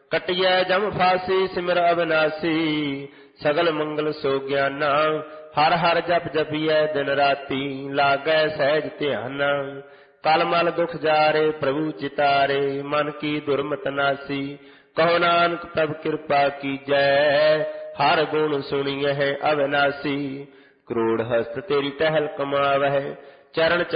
कटियै जम फासी सिमर अविनाशी सगल मंगल सो ज्ञाना हर हर जप जपियै दिन राती लागै सहज ध्याना कल मल दुख जारे प्रभु चितारे मन की दुर्मत नासी कहो नानक प्रभु कृपा कीजै हर गुण सुनियह अविनाशी करोड़ हस्त तेरी टहल कमावह चरण